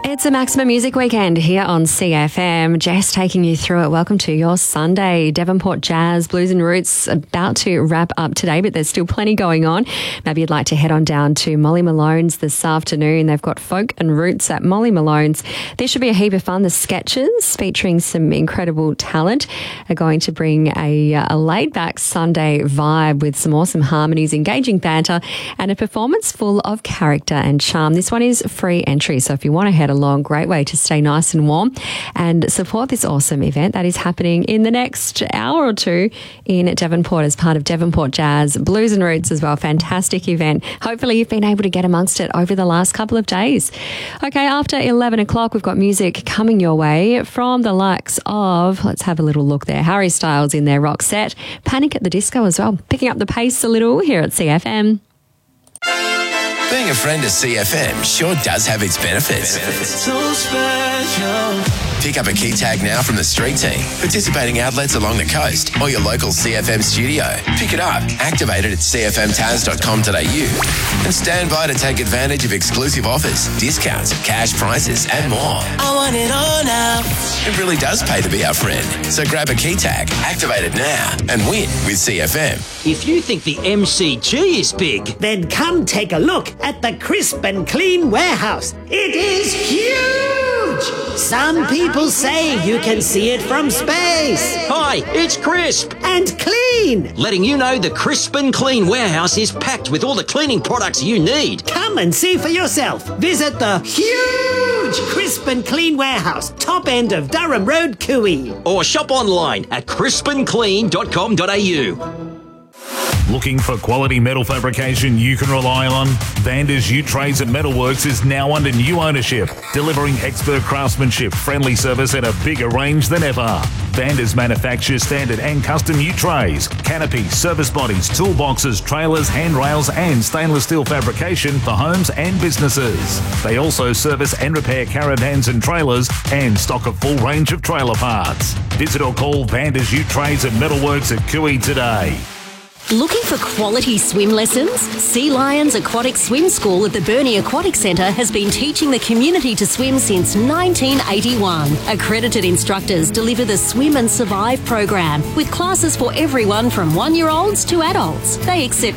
It's a Maximum Music Weekend here on CFM. Jess taking you through it. Welcome to your Sunday. Devonport Jazz, Blues and Roots about to wrap up today, but there's still plenty going on. Maybe you'd like to head on down to Molly Malone's this afternoon. They've got folk and roots at Molly Malone's. There should be a heap of fun. The sketches featuring some incredible talent are going to bring a laid-back Sunday vibe with some awesome harmonies, engaging banter, and a performance full of character and charm. This one is free entry, so if you want to head along, great way to stay nice and warm and support this awesome event that is happening in the next hour or two in Devonport as part of Devonport Jazz, Blues and Roots as well. Fantastic event. Hopefully you've been able to get amongst it over the last couple of days. Okay, after 11 o'clock, we've got music coming your way from the likes of, let's have a little look there, Harry Styles in their rock set, Panic at the Disco as well, picking up the pace a little here at CFM. Being a friend of CFM sure does have its benefits. So special. Pick up a key tag now from the street team, participating outlets along the coast or your local CFM studio. Pick it up, activate it at cfmtaz.com.au and stand by to take advantage of exclusive offers, discounts, cash prizes and more. I want it all now. It really does pay to be our friend. So grab a key tag, activate it now and win with CFM. If you think the MCG is big, Then come take a look at the Crisp and Clean warehouse. It is huge! Some people say you can see it from space. hi, it's Crisp, And clean! letting you know the Crisp and Clean warehouse is packed with all the cleaning products you need. Come and see for yourself. Visit the huge Crisp and Clean warehouse, top end of Durham Road, Cooey. Or shop online at crispandclean.com.au. Looking for quality metal fabrication you can rely on? Vanders Ute Trades and Metalworks is now under new ownership, delivering expert craftsmanship, friendly service and a bigger range than ever. Vanders manufactures standard and custom ute trays, canopies, service bodies, toolboxes, trailers, handrails and stainless steel fabrication for homes and businesses. They also service and repair caravans and trailers and stock a full range of trailer parts. Visit or call Vanders Ute Trades and Metalworks at Cooey today. Looking for quality swim lessons? Sea Lions Aquatic Swim School at the Burnie Aquatic Centre has been teaching the community to swim since 1981. Accredited instructors deliver the Swim and Survive program with classes for everyone from 1-year-olds to adults. They accept